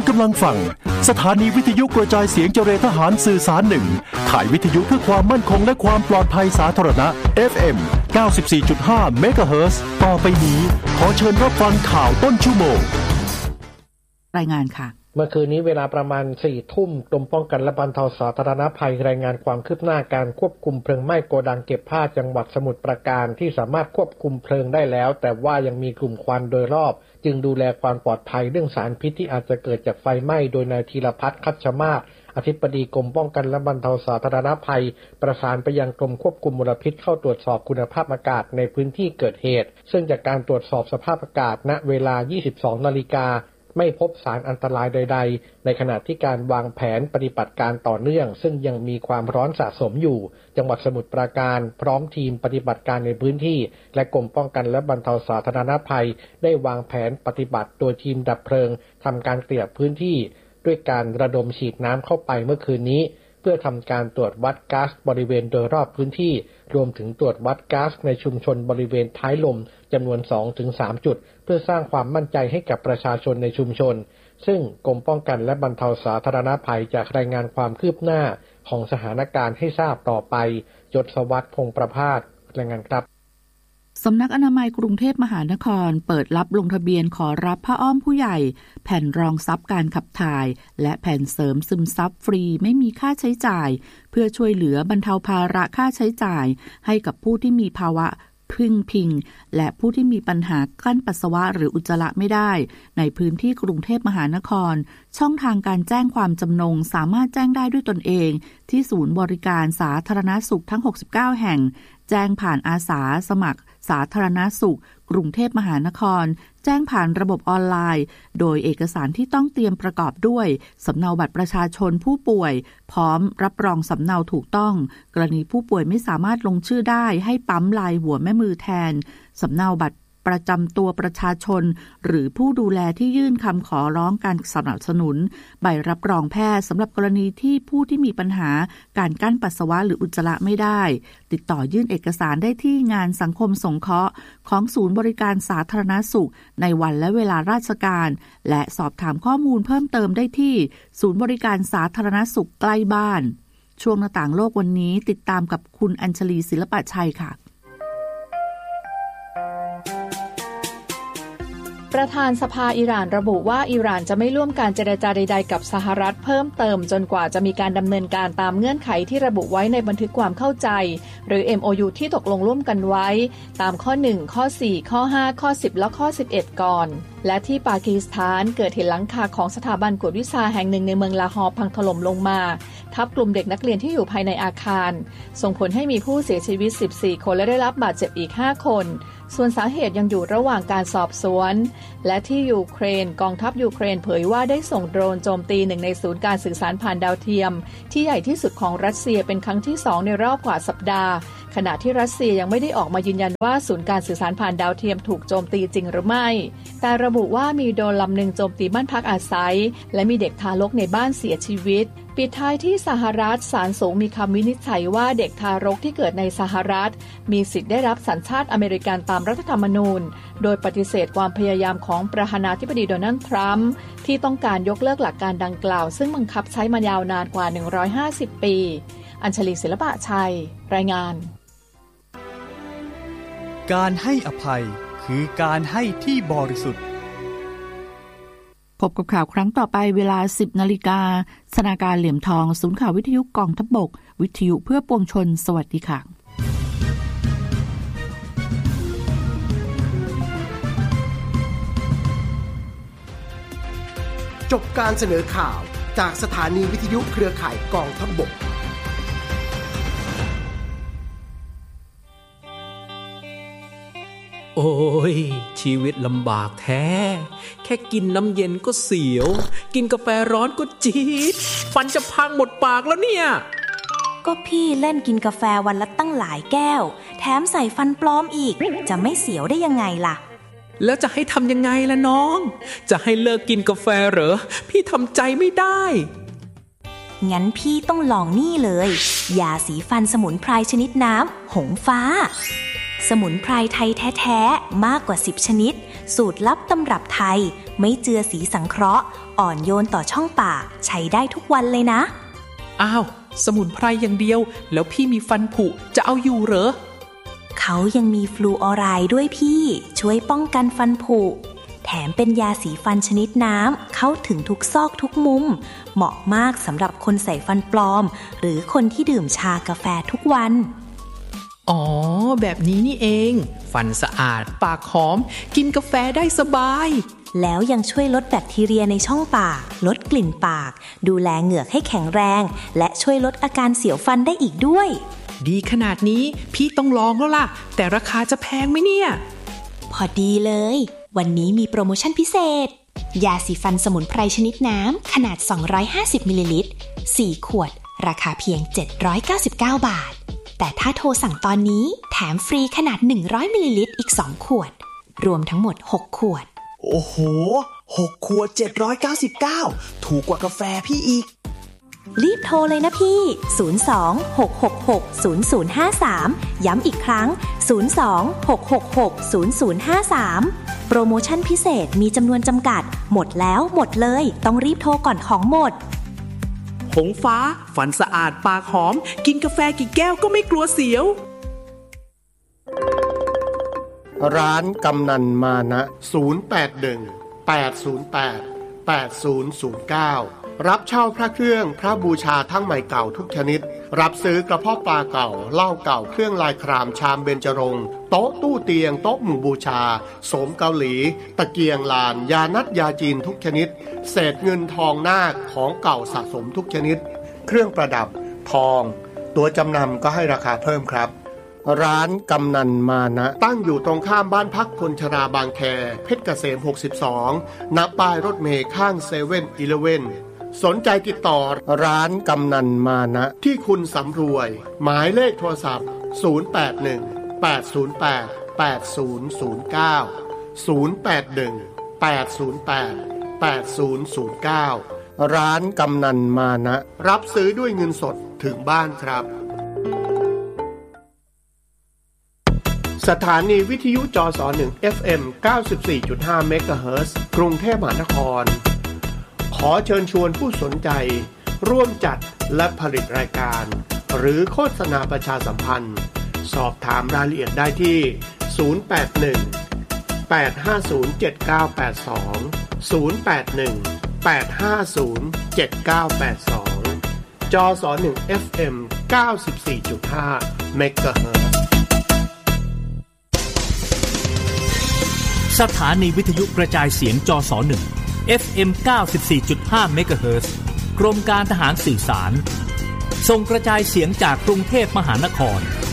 กำลังฟังสถานีวิทยุกระจายเสียงเจรทหารสื่อสาร1ข่ายวิทยุเพื่อความมั่นคงและความปลอดภัยสาธารณะ FM 94.5 เมกะเฮิรตซ์ต่อไปนี้ขอเชิญรับฟังข่าวต้นชั่วโมงรายงานค่ะเมื่อคืนนี้เวลาประมาณ 4 ทุ่มกรมป้องกันและบรรเทาสาธารณภัยรายงานความคืบหน้าการควบคุมเพลิงไหม้โกดังเก็บผ้าจังหวัดสมุทรปราการที่สามารถควบคุมเพลิงได้แล้วแต่ว่ายังมีกลุ่มควันโดยรอบจึงดูแลความปลอดภัยเรื่องสารพิษที่อาจจะเกิดจากไฟไหม้โดยนายธีรพัฒน์คัชมาศอธิบดีกรมป้องกันและบรรเทาสาธารณภัยประสานไปยังกรมควบคุมมลพิษเข้าตรวจสอบคุณภาพอากาศในพื้นที่เกิดเหตุซึ่งจากการตรวจสอบสภาพอากาศณเวลา 22 นาฬิกาไม่พบสารอันตรายใดๆในขณะที่การวางแผนปฏิบัติการต่อเนื่องซึ่งยังมีความร้อนสะสมอยู่จังหวัดสมุทรปราการพร้อมทีมปฏิบัติการในพื้นที่และกรมป้องกันและบรรเทาสาธารณภัยได้วางแผนปฏิบัติโดยทีมดับเพลิงทำการเกลี่ยพื้นที่ด้วยการระดมฉีดน้ำเข้าไปเมื่อคืนนี้เพื่อทำการตรวจวัดก๊าซบริเวณโดยรอบพื้นที่รวมถึงตรวจวัดก๊าซในชุมชนบริเวณท้ายลมจำนวน 2-3 จุดเพื่อสร้างความมั่นใจให้กับประชาชนในชุมชนซึ่งกรมป้องกันและบรรเทาสาธารณภัยจะรายงานความคืบหน้าของสถานการณ์ให้ทราบต่อไปยศวัฒน์พงษ์ประภาสรายงานครับสำนักอนามัยกรุงเทพมหานครเปิดรับลงทะเบียนขอรับผ้าอ้อมผู้ใหญ่แผ่นรองซับการขับถ่ายและแผ่นเสริมซึมซับฟรีไม่มีค่าใช้จ่ายเพื่อช่วยเหลือบรรเทาภาระค่าใช้จ่ายให้กับผู้ที่มีภาวะพึ่งพิงและผู้ที่มีปัญหากั้นปัสสาวะหรืออุจจาระไม่ได้ในพื้นที่กรุงเทพมหานครช่องทางการแจ้งความจำนงสามารถแจ้งได้ด้วยตนเองที่ศูนย์บริการสาธารณสุขทั้ง69แห่งแจ้งผ่านอาสาสมัครสาธารณสุขกรุงเทพมหานครแจ้งผ่านระบบออนไลน์โดยเอกสารที่ต้องเตรียมประกอบด้วยสำเนาบัตรประชาชนผู้ป่วยพร้อมรับรองสำเนาถูกต้องกรณีผู้ป่วยไม่สามารถลงชื่อได้ให้ปั๊มลายหัวแม่มือแทนสำเนาบัตรประจำตัวประชาชนหรือผู้ดูแลที่ยื่นคำขอร้องการสนับสนุนใบรับรองแพทย์สำหรับกรณีที่ผู้ที่มีปัญหาการกั้นปัสสาวะหรืออุจจาระไม่ได้ติดต่อยื่นเอกสารได้ที่งานสังคมสงเคราะห์ของศูนย์บริการสาธารณสุขในวันและเวลาราชการและสอบถามข้อมูลเพิ่มเติมได้ที่ศูนย์บริการสาธารณสุขใกล้บ้านช่วงหน้าต่างโลกวันนี้ติดตามกับคุณอัญชลีศิลปะชัยค่ะประธานสภาอิหร่านระบุว่าอิหร่านจะไม่ร่วมการเจรจาใดๆกับสหรัฐเพิ่มเติมจนกว่าจะมีการดำเนินการตามเงื่อนไขที่ระบุไว้ในบันทึกความเข้าใจหรือ MOU ที่ตกลงร่วมกันไว้ตามข้อ1ข้อ4ข้อ5ข้อ10และข้อ11ก่อนและที่ปากีสถานเกิดเหตุหลังคาของสถาบันกวดวิชาแห่งหนึ่งในเมืองลาฮอร์พังถล่มลงมาทับกลุ่มเด็กนักเรียนที่อยู่ภายในอาคารส่งผลให้มีผู้เสียชีวิต14คนและได้รับบาดเจ็บอีก5คนส่วนสาเหตุยังอยู่ระหว่างการสอบสวนและที่ยูเครนกองทัพยูเครนเผยว่าได้ส่งโดรนโจมตีหนึ่งในศูนย์การสื่อสารผ่านดาวเทียมที่ใหญ่ที่สุดของรัสเซียเป็นครั้งที่2ในรอบกว่าสัปดาห์ขณะที่รัสเซียยังไม่ได้ออกมายืนยันว่าศูนย์การสื่อสารผ่านดาวเทียมถูกโจมตีจริงหรือไม่แต่ระบุว่ามีโดรนลำหนึ่งโจมตีบ้านพักอาศัยและมีเด็กทารกในบ้านเสียชีวิตปิดท้ายที่สหรัฐศาลสูงมีคำวินิจฉัยว่าเด็กทารกที่เกิดในสหรัฐมีสิทธิ์ได้รับสัญชาติอเมริกันตามรัฐธรรมนูญโดยปฏิเสธความพยายามของประธานาธิบดีโดนัลด์ทรัมป์ที่ต้องการยกเลิกหลักการดังกล่าวซึ่งบังคับใช้มายาวนานกว่า150ปีอัญชลีศิลปะชัยรายงานการให้อภัยคือการให้ที่บริสุทธิ์พบกับข่าวครั้งต่อไปเวลา 10 นาฬิกาสนาการเหลี่ยมทองศูนย์ข่าววิทยุกองทัพบกวิทยุเพื่อปวงชนสวัสดีค่ะจบการเสนอข่าวจากสถานีวิทยุเครือข่ายกองทัพบกโอ้ยชีวิตลำบากแท้แค่กินน้ำเย็นก็เสียวกินกาแฟร้อนก็จี๊ดฟันจะพังหมดปากแล้วเนี่ยก็พี่เล่นกินกาแฟวันละตั้งหลายแก้วแถมใส่ฟันปลอมอีกจะไม่เสียวได้ยังไงล่ะแล้วจะให้ทำยังไงล่ะน้องจะให้เลิกกินกาแฟเหรอพี่ทำใจไม่ได้งั้นพี่ต้องลองนี่เลยยาสีฟันสมุนไพรชนิดน้ำหงฟ้าสมุนไพรไทยแท้ๆมากกว่า10ชนิดสูตรลับตำรับไทยไม่เจือสีสังเคราะห์อ่อนโยนต่อช่องปากใช้ได้ทุกวันเลยนะอ้าวสมุนไพรอย่างเดียวแล้วพี่มีฟันผุจะเอาอยู่เหรอเขายังมีฟลูออไรด์ด้วยพี่ช่วยป้องกันฟันผุแถมเป็นยาสีฟันชนิดน้ำเข้าถึงทุกซอกทุกมุมเหมาะมากสำหรับคนใส่ฟันปลอมหรือคนที่ดื่มชากาแฟทุกวันอ๋อแบบนี้นี่เองฟันสะอาดปากหอมกินกาแฟได้สบายแล้วยังช่วยลดแบคทีเรียในช่องปากลดกลิ่นปากดูแลเหงือกให้แข็งแรงและช่วยลดอาการเสียวฟันได้อีกด้วยดีขนาดนี้พี่ต้องลองแล้วล่ะแต่ราคาจะแพงไหมเนี่ยพอดีเลยวันนี้มีโปรโมชั่นพิเศษยาสีฟันสมุนไพรชนิดน้ำขนาด250มิลลิลิตร4ขวดราคาเพียง799 บาทแต่ถ้าโทรสั่งตอนนี้แถมฟรีขนาด100มิลลิลิตรอีก2ขวดรวมทั้งหมด6ขวดโอ้โห6ขวด799ถูกกว่ากาแฟพี่อีกรีบโทรเลยนะพี่02-666-0053ย้ำอีกครั้ง02-666-0053โปรโมชั่นพิเศษมีจำนวนจำกัดหมดแล้วหมดเลยต้องรีบโทรก่อนของหมดหงฟ้าฟันสะอาดปากหอมกินกาแฟกี่แก้วก็ไม่กลัวเสียวร้านกำนันมานะ081-808-8009รับเช่าพระเครื่องพระบูชาทั้งใหม่เก่าทุกชนิดรับซื้อกระเพาะปลาเก่าเหล้าเก่าเครื่องลายครามชามเบญจรงค์โต๊ะตู้เตียงโต๊ะหมู่บูชาโสมเกาหลีตะเกียงลานยานัดยาจีนทุกชนิดเศษเงินทองนาคของเก่าสะสมทุกชนิดเครื่องประดับทองตัวจำนำก็ให้ราคาเพิ่มครับร้านกำนันมานะตั้งอยู่ตรงข้ามบ้านพักคนชราบางแคเพชรเกษม62ณป้ายรถเมล์ข้างเซเว่นอีเลฟเว่นสนใจติดต่อร้านกำนันมานะที่คุณสำรวยหมายเลขโทรศัพท์081-808-8009 ร้านกำนันมานะรับซื้อด้วยเงินสดถึงบ้านครับสถานีวิทยุจส1 FM 94.5 เมกะเฮิรตซ์กรุงเทพมหานครขอเชิญชวนผู้สนใจร่วมจัดและผลิตรายการหรือโฆษณาประชาสัมพันธ์สอบถามรายละเอียดได้ที่081-850-7982 081-850-7982 จส1 FM 94.5 เมกะเฮิรตซ์สถานีวิทยุกระจายเสียงจส1 FM 94.5 เมกะเฮิรตซ์กรมการทหารสื่อสารส่งกระจายเสียงจากกรุงเทพมหานคร